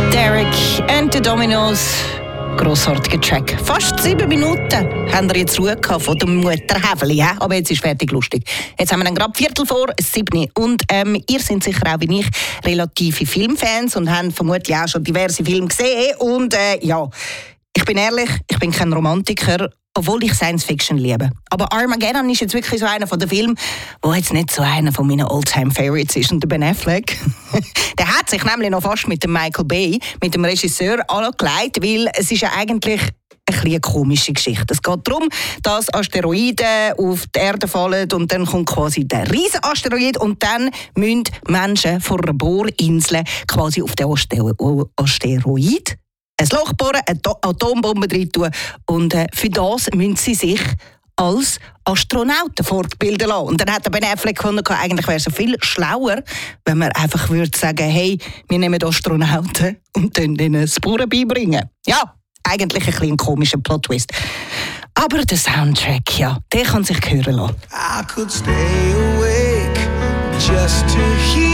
Derek and the Dominos. Grossartiger Track. Fast 7 Minuten haben wir jetzt Ruhe gehabt von der Mutterhäfeli, aber jetzt ist fertig lustig. Jetzt haben wir dann gerade 7:15 und ihr seid sicher auch wie ich relative Filmfans und habt vermutlich auch schon diverse Filme gesehen und ich bin ehrlich, ich bin kein Romantiker, obwohl ich Science Fiction liebe. Aber Armageddon ist jetzt wirklich so einer von den Filmen, der jetzt nicht so einer von meinen All-Time-Favorites ist. Und der Ben Affleck, der hat sich nämlich noch fast mit dem Michael Bay, mit dem Regisseur, angelegt, weil es ist ja eigentlich eine komische Geschichte. Es geht darum, dass Asteroiden auf die Erde fallen und dann kommt quasi der riesen Asteroid und dann müssen Menschen von einer Bohrinsel quasi auf den Asteroid ein Loch bohren, eine Atombombe rein tun und für das müssen sie sich als Astronauten fortbilden lassen. Und dann hat der Ben Affleck gefunden, eigentlich wäre es viel schlauer, wenn man einfach würde sagen, hey, wir nehmen Astronauten und ihnen das Bohren beibringen. Ja, eigentlich ein komischer Plot-Twist. Aber der Soundtrack, ja, der kann sich hören lassen. I could stay awake just to hear